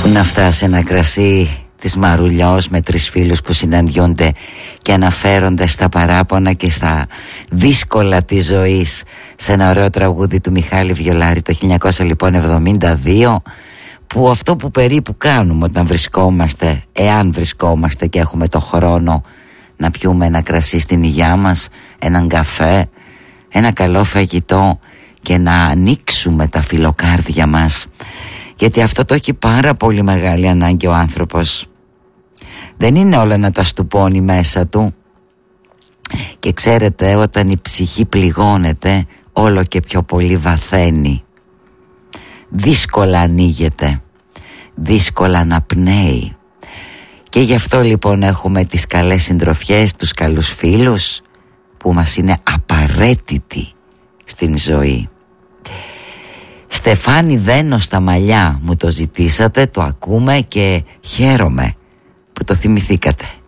να φτάσει ένα κρασί της Μαρουλιός με 3 φίλους που συναντιόνται και αναφέρονται στα παράπονα και στα δύσκολα της ζωής, σε ένα ωραίο τραγούδι του Μιχάλη Βιολάρη το 1972, που αυτό που περίπου κάνουμε όταν βρισκόμαστε, εάν βρισκόμαστε και έχουμε το χρόνο να πιούμε ένα κρασί στην υγειά μας, έναν καφέ, ένα καλό φαγητό και να ανοίξουμε τα φιλοκάρδια μας, γιατί αυτό το έχει πάρα πολύ μεγάλη ανάγκη ο άνθρωπος. Δεν είναι όλα να τα στουπώνει μέσα του. Και ξέρετε, όταν η ψυχή πληγώνεται, όλο και πιο πολύ βαθαίνει. Δύσκολα ανοίγεται, δύσκολα αναπνέει. Και γι' αυτό λοιπόν έχουμε τις καλές συντροφιές, τους καλούς φίλους που μας είναι απαραίτητοι στην ζωή. Στεφάνη, δένω στα μαλλιά, μου το ζητήσατε, το ακούμε και χαίρομαι που το θυμηθήκατε.